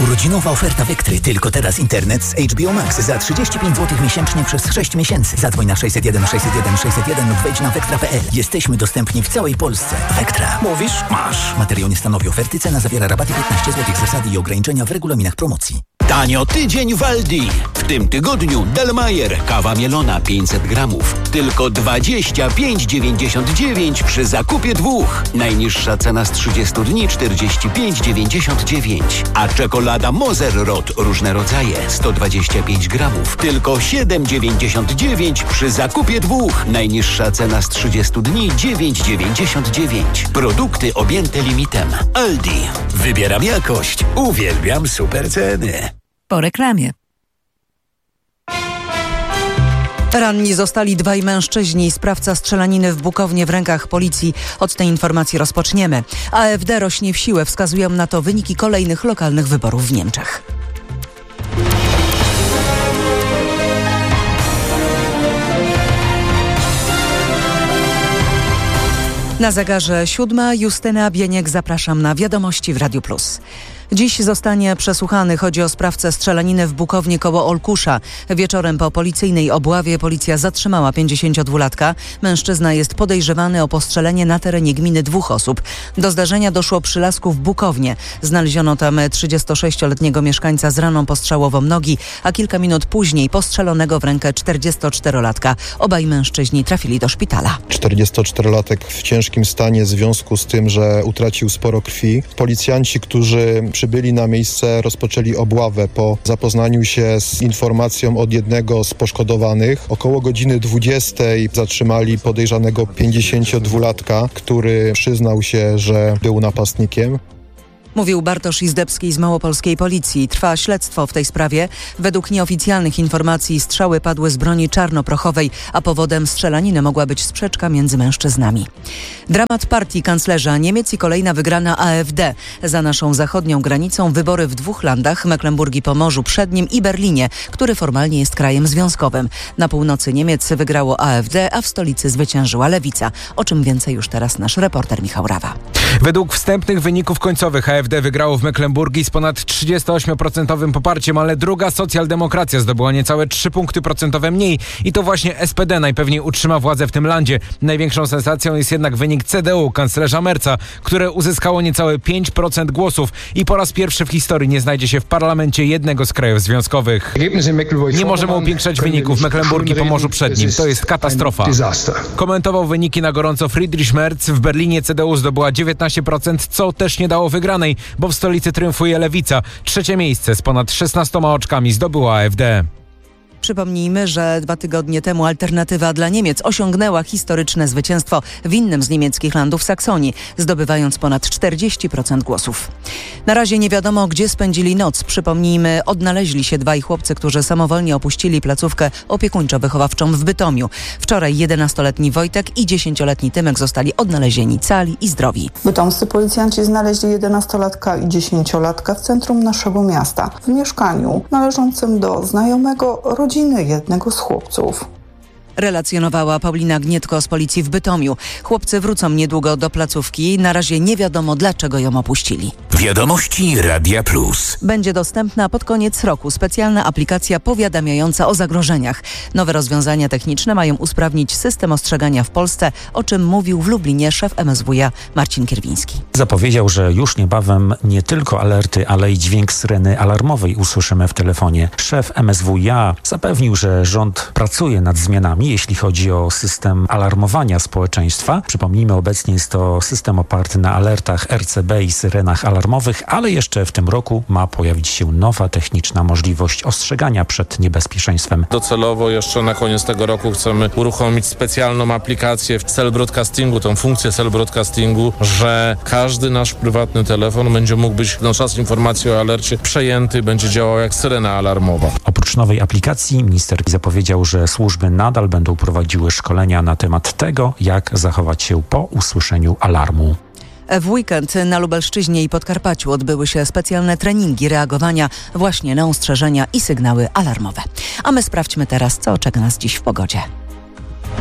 Urodzinowa oferta Vectry. Tylko teraz internet z HBO Max za 35 zł miesięcznie przez 6 miesięcy. Zadzwoń na 601 601 601 lub wejdź na vectra.pl. Jesteśmy dostępni w całej Polsce. Vectra. Mówisz? Masz. Materiał nie stanowi oferty. Cena zawiera rabaty 15 zł. Zasady i ograniczenia w regulaminach promocji. Tanio tydzień w Aldi. W tym tygodniu Delmayer, kawa mielona 500 gramów. Tylko 25,99 przy zakupie 2. Najniższa cena z 30 dni 45,99. A czekolada Moser-Rot różne rodzaje 125 gramów. Tylko 7,99 przy zakupie 2. Najniższa cena z 30 dni 9,99. Produkty objęte limitem. Aldi. Wybieram jakość. Uwielbiam super ceny. Po reklamie. Ranni zostali 2 mężczyźni. Sprawca strzelaniny w Bukownie w rękach policji. Od tej informacji rozpoczniemy. AfD rośnie w siłę. Wskazują na to wyniki kolejnych lokalnych wyborów w Niemczech. Na zegarze 7. Justyna Bieniek. Zapraszam na Wiadomości w Radiu Plus. Dziś zostanie przesłuchany. Chodzi o sprawcę strzelaniny w Bukowni koło Olkusza. Wieczorem po policyjnej obławie policja zatrzymała 52-latka. Mężczyzna jest podejrzewany o postrzelenie na terenie gminy 2 osób. Do zdarzenia doszło przy lasku w Bukownie. Znaleziono tam 36-letniego mieszkańca z raną postrzałową nogi, a kilka minut później postrzelonego w rękę 44-latka. Obaj mężczyźni trafili do szpitala. 44-latek w ciężkim stanie w związku z tym, że utracił sporo krwi. Policjanci, którzy przybyli na miejsce, rozpoczęli obławę po zapoznaniu się z informacją od jednego z poszkodowanych. Około godziny 20 zatrzymali podejrzanego 52-latka, który przyznał się, że był napastnikiem. Mówił Bartosz Izdebski z małopolskiej policji. Trwa śledztwo w tej sprawie. Według nieoficjalnych informacji strzały padły z broni czarnoprochowej, a powodem strzelaniny mogła być sprzeczka między mężczyznami. Dramat partii kanclerza Niemiec i kolejna wygrana AfD. Za naszą zachodnią granicą wybory w 2 landach, Mecklenburgii Pomorzu Przednim i Berlinie, który formalnie jest krajem związkowym. Na północy Niemiec wygrało AfD, a w stolicy zwyciężyła Lewica. O czym więcej już teraz nasz reporter Michał Rawa. Według wstępnych wyników końcowych AfD wygrało w Mecklenburgii z ponad 38% poparciem, ale druga socjaldemokracja zdobyła niecałe 3 punkty procentowe mniej i to właśnie SPD najpewniej utrzyma władzę w tym landzie. Największą sensacją jest jednak wynik CDU, kanclerza Merza, które uzyskało niecałe 5% głosów i po raz pierwszy w historii nie znajdzie się w parlamencie jednego z krajów związkowych. Nie możemy upiększać wyników w Mecklenburgii Pomorzu Przednim. To jest katastrofa. Komentował wyniki na gorąco Friedrich Merz. W Berlinie CDU zdobyła 19%, co też nie dało wygranej, bo w stolicy triumfuje Lewica. 3. miejsce z ponad 16 oczkami zdobyła AfD. Przypomnijmy, że 2 tygodnie temu Alternatywa dla Niemiec osiągnęła historyczne zwycięstwo w innym z niemieckich landów, Saksonii, zdobywając ponad 40% głosów. Na razie nie wiadomo, gdzie spędzili noc. Przypomnijmy, odnaleźli się 2 chłopcy, którzy samowolnie opuścili placówkę opiekuńczo-wychowawczą w Bytomiu. Wczoraj 11-letni Wojtek i 10-letni Tymek zostali odnalezieni cali i zdrowi. Bytomscy policjanci znaleźli 11-latka i 10-latka w centrum naszego miasta, w mieszkaniu należącym do znajomego rodziny jednego z chłopców. Relacjonowała Paulina Gnietko z policji w Bytomiu. Chłopcy wrócą niedługo do placówki. Na razie nie wiadomo, dlaczego ją opuścili. Wiadomości Radia Plus. Będzie dostępna pod koniec roku specjalna aplikacja powiadamiająca o zagrożeniach. Nowe rozwiązania techniczne mają usprawnić system ostrzegania w Polsce, o czym mówił w Lublinie szef MSWiA Marcin Kierwiński. Zapowiedział, że już niebawem nie tylko alerty, ale i dźwięk syreny alarmowej usłyszymy w telefonie. Szef MSWiA zapewnił, że rząd pracuje nad zmianami, jeśli chodzi o system alarmowania społeczeństwa. Przypomnijmy, obecnie jest to system oparty na alertach RCB i syrenach alarmowych, ale jeszcze w tym roku ma pojawić się nowa techniczna możliwość ostrzegania przed niebezpieczeństwem. Docelowo jeszcze na koniec tego roku chcemy uruchomić specjalną aplikację w cell broadcastingu, tą funkcję cell broadcastingu, że każdy nasz prywatny telefon będzie mógł być na czas informacji o alercie przejęty, będzie działał jak syrena alarmowa. Oprócz nowej aplikacji minister zapowiedział, że służby nadal będą prowadziły szkolenia na temat tego, jak zachować się po usłyszeniu alarmu. W weekend na Lubelszczyźnie i Podkarpaciu odbyły się specjalne treningi reagowania właśnie na ostrzeżenia i sygnały alarmowe. A my sprawdźmy teraz, co czeka nas dziś w pogodzie.